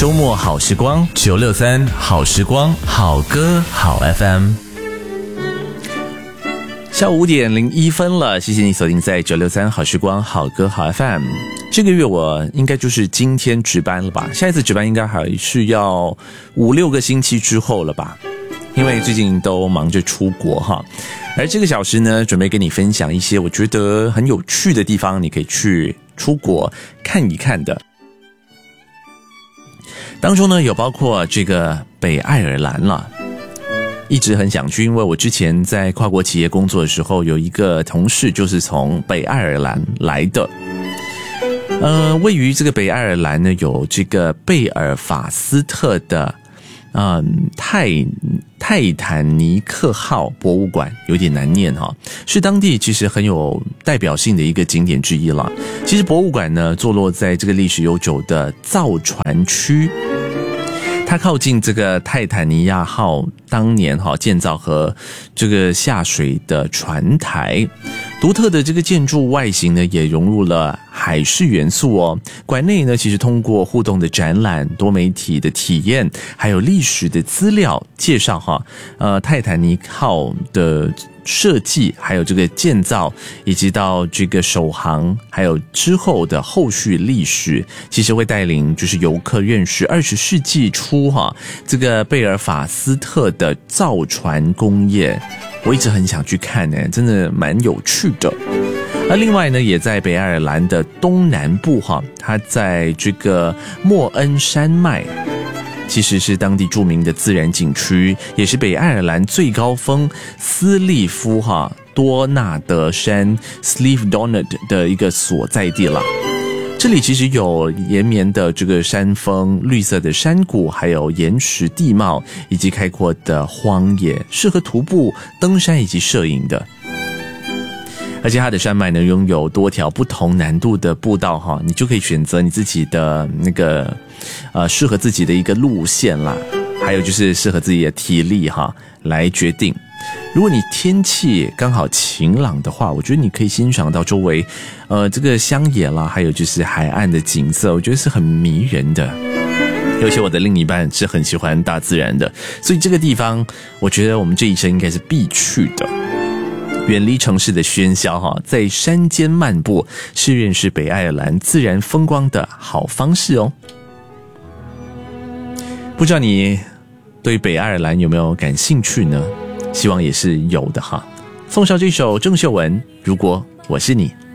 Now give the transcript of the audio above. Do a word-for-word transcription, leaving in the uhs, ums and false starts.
周末好时光，九六三好时光，好歌好 F M。下午五点零一分了，谢谢你锁定在九六三好时光，好歌好 F M。这个月我应该就是今天值班了吧？下一次值班应该还是要五六个星期之后了吧？因为最近都忙着出国哈。而这个小时呢，准备跟你分享一些我觉得很有趣的地方，你可以去出国看一看的。当中呢，有包括这个北爱尔兰了。一直很想去，因为我之前在跨国企业工作的时候，有一个同事就是从北爱尔兰来的。呃，位于这个北爱尔兰呢，有这个贝尔法斯特的嗯泰泰坦尼克号博物馆，有点难念哈，是当地其实很有代表性的一个景点之一了。其实博物馆呢，坐落在这个历史悠久的造船区。它靠近这个泰坦尼亚号当年哈建造和这个下水的船台，独特的这个建筑外形呢也融入了海事元素哦。馆内呢其实通过互动的展览、多媒体的体验，还有历史的资料介绍哈，呃泰坦尼克号的设计，还有这个建造，以及到这个首航，还有之后的后续历史，其实会带领就是游客认识二十世纪初哈这个贝尔法斯特的造船工业。我一直很想去看呢，真的蛮有趣的。而另外呢，也在北爱尔兰的东南部哈，它在这个莫恩山脉。其实是当地著名的自然景区，也是北爱尔兰最高峰斯利夫哈多纳德山 Slieve Donald 的一个所在地了。这里其实有延绵的这个山峰、绿色的山谷，还有岩石地貌，以及开阔的荒野，适合徒步、登山以及摄影的。而且它的山脉呢，拥有多条不同难度的步道哈，你就可以选择你自己的那个呃适合自己的一个路线啦，还有就是适合自己的体力哈来决定。如果你天气刚好晴朗的话，我觉得你可以欣赏到周围呃这个乡野啦，还有就是海岸的景色，我觉得是很迷人的。尤其我的另一半是很喜欢大自然的，所以这个地方我觉得我们这一生应该是必去的。远离城市的喧嚣哈，在山间漫步是认识北爱尔兰自然风光的好方式哦。不知道你对北爱尔兰有没有感兴趣呢？希望也是有的哈。送上这首郑秀文《如果我是你》。